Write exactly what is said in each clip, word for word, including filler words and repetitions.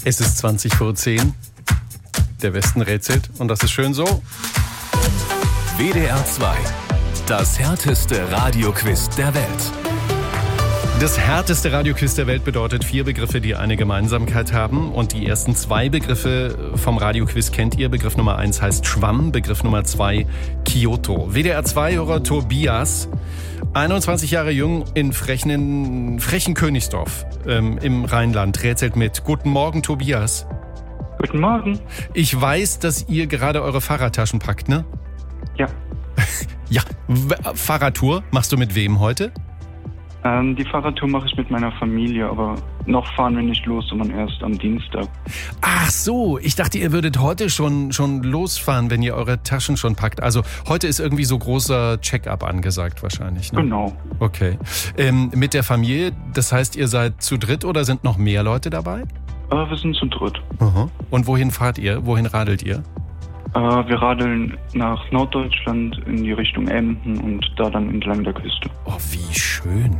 Es ist zwanzig vor zehn. Der Westen rätselt und das ist schön so. W D R zwei. Das härteste Radioquiz der Welt. Das härteste Radioquiz der Welt bedeutet vier Begriffe, die eine Gemeinsamkeit haben. Und die ersten zwei Begriffe vom Radioquiz kennt ihr. Begriff Nummer eins heißt Schwamm, Begriff Nummer zwei Kyoto. W D R zwei-Hörer Tobias, einundzwanzig Jahre jung, in Frechen, Frechen Königsdorf ähm, im Rheinland, rätselt mit. Guten Morgen, Tobias. Guten Morgen. Ich weiß, dass ihr gerade eure Fahrradtaschen packt, ne? Ja. Ja, Fahrradtour machst du mit wem heute? Ähm, die Fahrradtour mache ich mit meiner Familie, aber noch fahren wir nicht los, sondern erst am Dienstag. Ach so, ich dachte, ihr würdet heute schon, schon losfahren, wenn ihr eure Taschen schon packt. Also heute ist irgendwie so großer Check-up angesagt wahrscheinlich, ne? Genau. Okay. Ähm, mit der Familie, das heißt, ihr seid zu dritt oder sind noch mehr Leute dabei? Äh, wir sind zu dritt. Aha. Und wohin fahrt ihr? Wohin radelt ihr? Äh, wir radeln nach Norddeutschland in die Richtung Emden und da dann entlang der Küste. Oh, wie schön.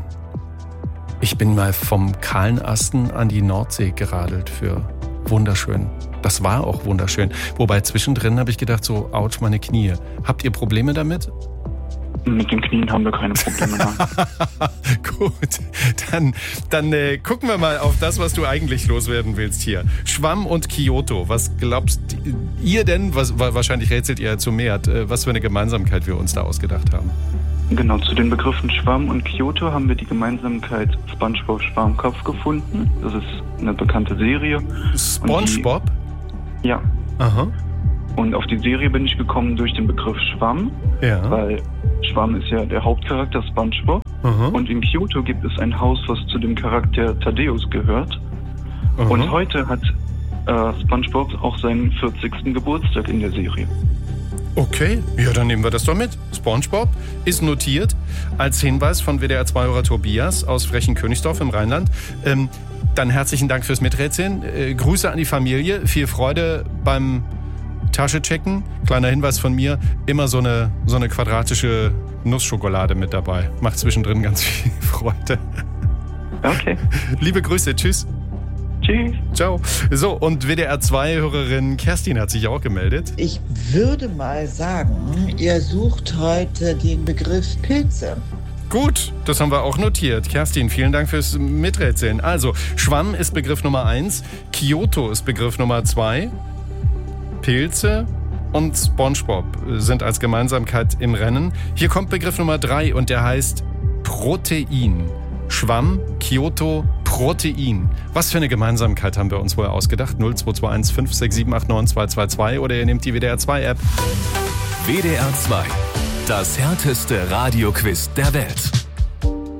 Ich bin mal vom Kahlenasten an die Nordsee geradelt für wunderschön. Das war auch wunderschön. Wobei zwischendrin habe ich gedacht, so, ouch, meine Knie. Habt ihr Probleme damit? Mit den Knien haben wir keine Probleme. Gut, dann, dann äh, gucken wir mal auf das, was du eigentlich loswerden willst hier. Schwamm und Kyoto. Was glaubst ihr denn, was, wahrscheinlich rätselt ihr zu mehr, was für eine Gemeinsamkeit wir uns da ausgedacht haben? Genau, zu den Begriffen Schwamm und Kyoto haben wir die Gemeinsamkeit SpongeBob Schwarmkopf gefunden. Das ist eine bekannte Serie. SpongeBob? Die, ja. Aha. Und auf die Serie bin ich gekommen durch den Begriff Schwamm, ja. Weil Schwamm ist ja der Hauptcharakter SpongeBob. Aha. Und in Kyoto gibt es ein Haus, was zu dem Charakter Thaddeus gehört. Aha. Und heute hat äh, SpongeBob auch seinen vierzigsten Geburtstag in der Serie. Okay, ja, dann nehmen wir das doch mit. SpongeBob ist notiert als Hinweis von W D R zwei-Hörer Tobias aus Frechen Königsdorf im Rheinland. Ähm, dann herzlichen Dank fürs Miträtseln. Äh, Grüße an die Familie. Viel Freude beim Tasche checken. Kleiner Hinweis von mir, immer so eine, so eine quadratische Nussschokolade mit dabei. Macht zwischendrin ganz viel Freude. Okay. Liebe Grüße, tschüss. Tschüss. Ciao. So, und W D R zwei-Hörerin Kerstin hat sich auch gemeldet. Ich würde mal sagen, ihr sucht heute den Begriff Pilze. Gut, das haben wir auch notiert. Kerstin, vielen Dank fürs Miträtseln. Also, Schwamm ist Begriff Nummer eins, Kyoto ist Begriff Nummer zwei, Pilze und SpongeBob sind als Gemeinsamkeit im Rennen. Hier kommt Begriff Nummer drei und der heißt Protein. Schwamm, Kyoto, Protein. Was für eine Gemeinsamkeit haben wir uns wohl ausgedacht? null zwei zwei eins fünf sechs sieben acht neun zwei zwei zwei oder ihr nehmt die W D R zwei App. W D R zwei. Das härteste Radioquiz der Welt.